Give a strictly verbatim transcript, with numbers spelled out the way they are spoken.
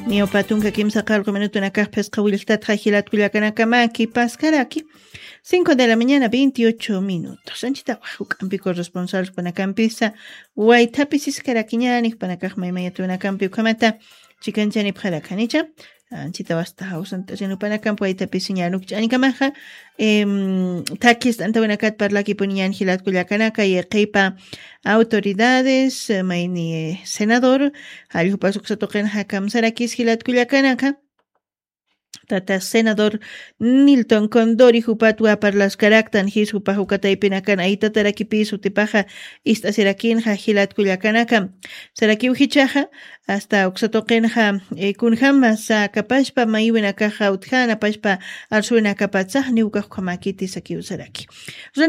Neopatunka kimsa qalqu minutuna kaqpis qawiltatqa hilatkullakanaka maki paskaraki. cinco de la mañana, veintiocho minutos. Anchita huq'anpi corresponsal panakampisa waytapis iskarakiñanik panakaq maymayatuna kampi ukhamata chikanchani pqarakanicha. Anchita wasta hawsanta rinupanakampu waytapis ñanukcha anikamaqa em takis antawanakat parlaki puniñan hilatkullakanaka yeqipa autoridades mayni senador allqupas uqsatuqinqa kamsarakis hilatkullakanaka tata senador Nilton Condori hupatwa parlas karaktan his hupa hukataypinakan aytatarakipis utipaja istasirakinja hilatkullakanaka saraki uhichaja hasta uqsatuqinqa eh, kunjama sa kapashpa mayuinakaja utjana pashpa arsuina kapatsaj niwkaq qamakiti saki usaraki